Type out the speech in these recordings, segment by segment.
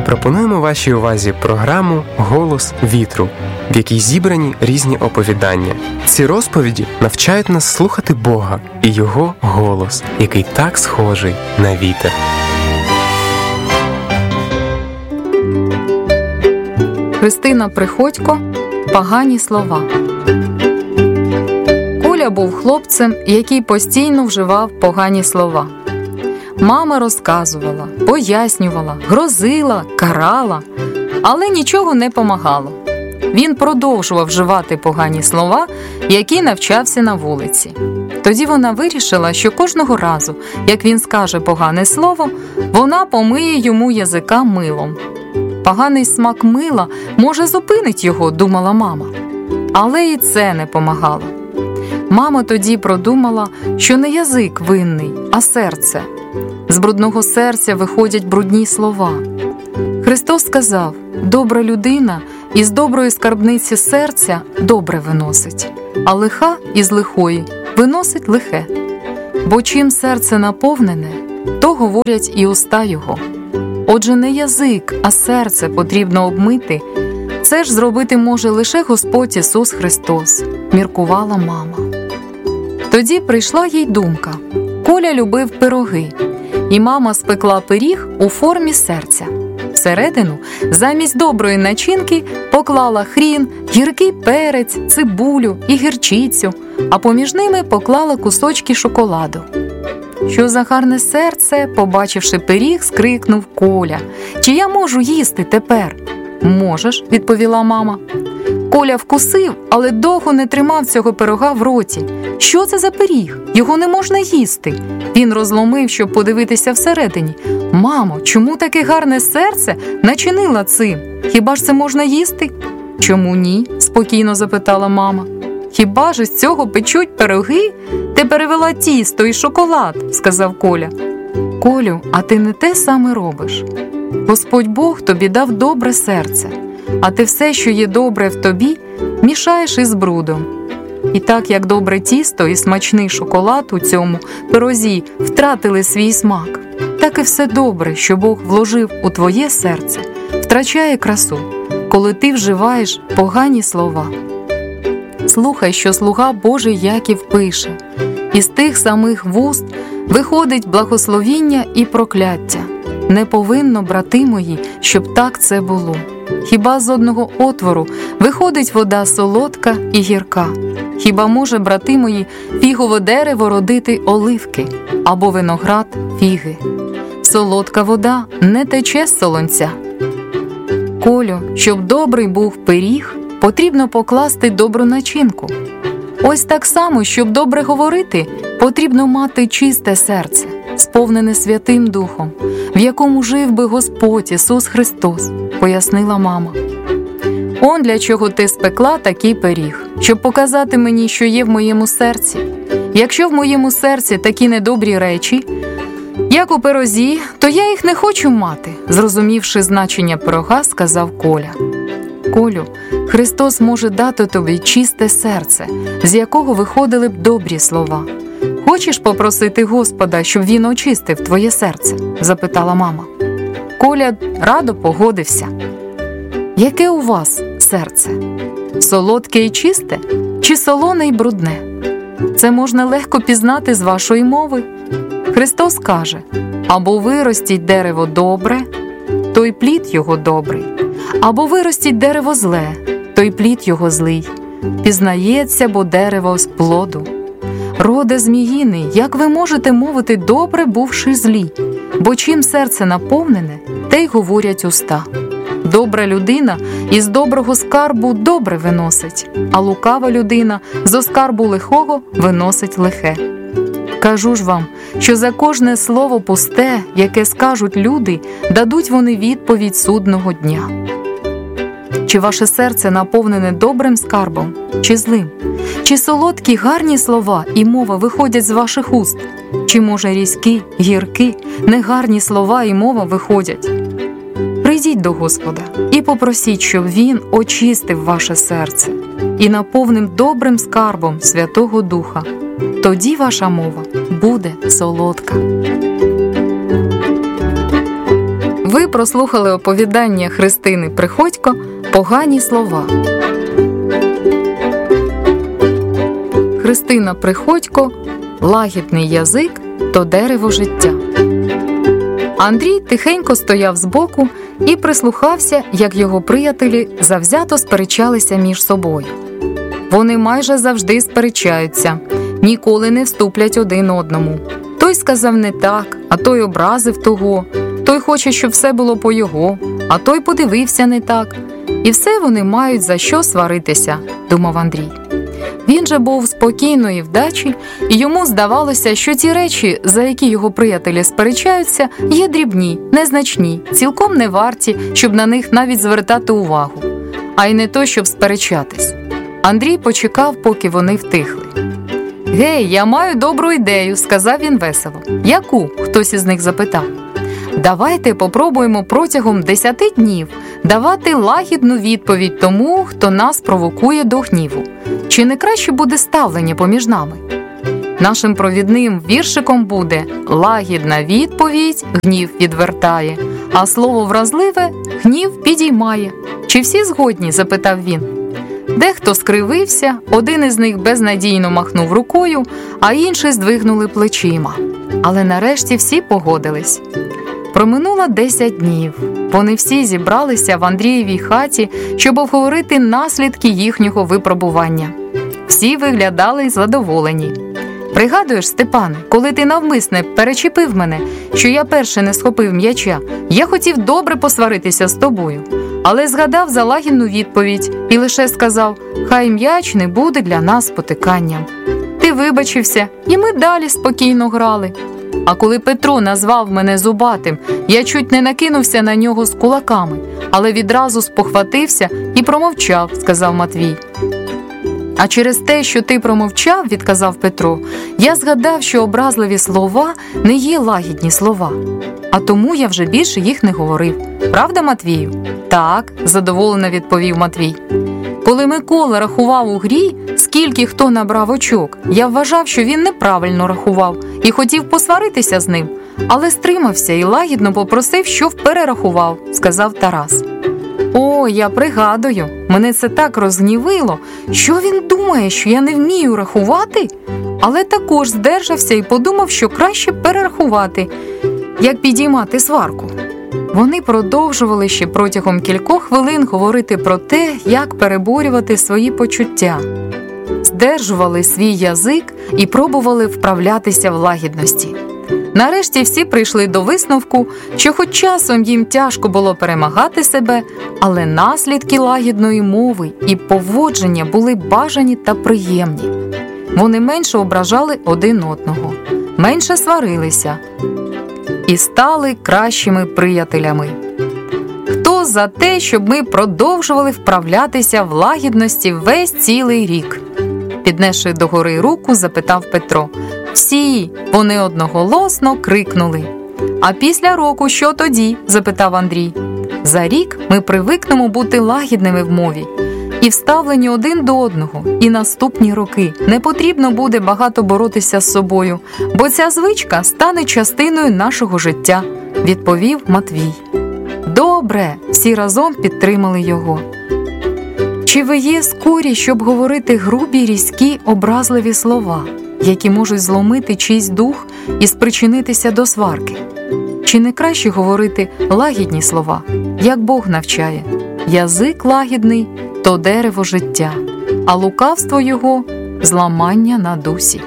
Пропонуємо вашій увазі програму «Голос вітру», в якій зібрані різні оповідання. Ці розповіді навчають нас слухати Бога і Його голос, який так схожий на вітер. Христина Приходько «Погані слова». Коля був хлопцем, який постійно вживав погані слова. Мама розказувала, пояснювала, грозила, карала, але нічого не помагало. Він продовжував вживати погані слова, які навчався на вулиці. Тоді вона вирішила, що кожного разу, як він скаже погане слово, вона помиє йому язика милом. Поганий смак мила, може, зупинить його, думала мама. Але і це не помагало. Мама тоді продумала, що не язик винний, а серце. З брудного серця виходять брудні слова. Христос сказав: «Добра людина із доброї скарбниці серця добре виносить, а лиха із лихої виносить лихе. Бо чим серце наповнене, то говорять і уста його». Отже, не язик, а серце потрібно обмити. Це ж зробити може лише Господь Ісус Христос, міркувала мама. Тоді прийшла їй думка. Коля любив пироги, і мама спекла пиріг у формі серця. Всередину, замість доброї начинки, поклала хрін, гіркий перець, цибулю і гірчицю, а поміж ними поклала кусочки шоколаду. «Що за гарне серце!» – побачивши пиріг, скрикнув Коля. «Чи я можу їсти тепер?» «Можеш», – відповіла мама. Коля вкусив, але довго не тримав цього пирога в роті. Що це за пиріг? Його не можна їсти. Він розломив, щоб подивитися всередині. «Мамо, чому таке гарне серце начинила цим? Хіба ж це можна їсти?» «Чому ні?» – спокійно запитала мама. «Хіба ж з цього печуть пироги? Ти перевела тісто і шоколад», – сказав Коля. «Колю, а ти не те саме робиш. Господь Бог тобі дав добре серце, а ти все, що є добре в тобі, мішаєш із брудом. І так, як добре тісто і смачний шоколад у цьому пирозі втратили свій смак, так і все добре, що Бог вложив у твоє серце, втрачає красу, коли ти вживаєш погані слова. Слухай, що слуга Божий Яків пише. Із тих самих вуст виходить благословіння і прокляття. Не повинно, брати мої, щоб так це було. Хіба з одного отвору виходить вода солодка і гірка? Хіба може, брати мої, фігове дерево родити оливки, або виноград фіги? Солодка вода не тече з солонця. Колю, щоб добрий був пиріг, потрібно покласти добру начинку. Ось так само, щоб добре говорити, потрібно мати чисте серце, сповнене Святим Духом, в якому жив би Господь Ісус Христос, пояснила мама. Он для чого ти спекла такий пиріг, щоб показати мені, що є в моєму серці. Якщо в моєму серці такі недобрі речі, як у пирозі, то я їх не хочу мати, зрозумівши значення пирога, сказав Коля. Колю, Христос може дати тобі чисте серце, з якого виходили б добрі слова. Хочеш попросити Господа, щоб Він очистив твоє серце? Запитала мама. Коля радо погодився. Яке у вас серце? Солодке і чисте? Чи солоне і брудне? Це можна легко пізнати з вашої мови. Христос каже, або виростіть дерево добре, то й плід його добрий, або виростіть дерево зле, то й плід його злий. Пізнається, бо дерево з плоду. Роде зміїний, як ви можете мовити добре, бувши злі? Бо чим серце наповнене, те й говорять уста. Добра людина із доброго скарбу добре виносить, а лукава людина зо скарбу лихого виносить лихе. Кажу ж вам, що за кожне слово пусте, яке скажуть люди, дадуть вони відповідь судного дня. Чи ваше серце наповнене добрим скарбом, чи злим? Чи солодкі, гарні слова і мова виходять з ваших уст? Чи, може, різкі, гіркі, негарні слова і мова виходять? Прийдіть до Господа і попросіть, щоб Він очистив ваше серце і наповнив добрим скарбом Святого Духа. Тоді ваша мова буде солодка. Ви прослухали оповідання Христини Приходько «Погані слова». Христина Приходько «Лагідний язик то дерево життя». Андрій тихенько стояв збоку і прислухався, як його приятелі завзято сперечалися між собою. Вони майже завжди сперечаються, ніколи не вступлять один одному. Той сказав не так, а той образив того, той хоче, щоб все було по його, а той подивився не так. І все вони мають за що сваритися, думав Андрій. Він же був спокійної вдачі, і йому здавалося, що ті речі, за які його приятелі сперечаються, є дрібні, незначні, цілком не варті, щоб на них навіть звертати увагу. А й не то, щоб сперечатись. Андрій почекав, поки вони втихли. «Гей, я маю добру ідею», – сказав він весело. «Яку?» – хтось із них запитав. «Давайте попробуємо протягом 10 днів давати лагідну відповідь тому, хто нас провокує до гніву. Чи не краще буде ставлення поміж нами? Нашим провідним віршиком буде «Лагідна відповідь гнів відвертає, а слово вразливе гнів підіймає». Чи всі згодні?» – запитав він. Дехто скривився, один із них безнадійно махнув рукою, а інші здвигнули плечима. Але нарешті всі погодились. Проминуло 10 днів. Вони всі зібралися в Андрієвій хаті, щоб обговорити наслідки їхнього випробування. Всі виглядали задоволені. «Пригадуєш, Степане, коли ти навмисне перечепив мене, що я перше не схопив м'яча, я хотів добре посваритися з тобою, але згадав за лагідну відповідь і лише сказав, хай м'яч не буде для нас спотиканням. Ти вибачився, і ми далі спокійно грали. А коли Петро назвав мене зубатим, я чуть не накинувся на нього з кулаками, але відразу спохватився і промовчав», – сказав Матвій. «А через те, що ти промовчав, – відказав Петро, – я згадав, що образливі слова не є лагідні слова. А тому я вже більше їх не говорив. Правда, Матвію?» «Так», – задоволено відповів Матвій. «Коли Микола рахував у грі, скільки хто набрав очок, я вважав, що він неправильно рахував і хотів посваритися з ним, але стримався і лагідно попросив, щоб перерахував», – сказав Тарас. «О, я пригадую, мене це так розгнівило, що він думає, що я не вмію рахувати, але також здержався і подумав, що краще перерахувати, як підіймати сварку». Вони продовжували ще протягом кількох хвилин говорити про те, як переборювати свої почуття. Здержували свій язик і пробували вправлятися в лагідності. Нарешті всі прийшли до висновку, що хоч часом їм тяжко було перемагати себе, але наслідки лагідної мови і поводження були бажані та приємні. Вони менше ображали один одного, менше сварилися і стали кращими приятелями. Хто за те, щоб ми продовжували вправлятися в лагідності весь цілий рік? Піднесши догори руку, запитав Петро. Всі, вони одноголосно крикнули. А після року що тоді? Запитав Андрій. За рік ми привикнемо бути лагідними в мові і вставлені один до одного, і наступні роки не потрібно буде багато боротися з собою, бо ця звичка стане частиною нашого життя, відповів Матвій. Добре, всі разом підтримали його. Чи ви є скорі, щоб говорити грубі, різкі, образливі слова, які можуть зломити чийсь дух і спричинитися до сварки? Чи не краще говорити лагідні слова, як Бог навчає? Язик лагідний – то дерево життя, а лукавство його – зламання на дусі.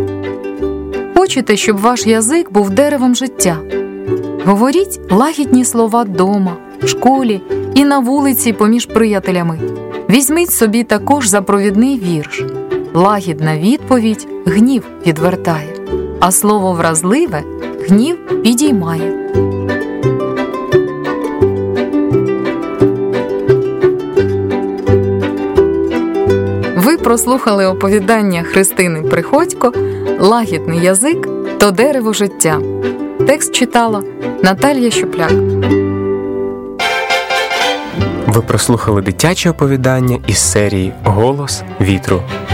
Хочете, щоб ваш язик був деревом життя? Говоріть лагідні слова дома, в школі і на вулиці поміж приятелями. Візьміть собі також запровідний вірш. Лагідна відповідь гнів відвертає, а слово вразливе гнів підіймає. Ви прослухали оповідання Христини Приходько «Лагідний язик – то дерево життя». Текст читала Наталія Щупляк. Ви прослухали дитяче оповідання із серії «Голос вітру».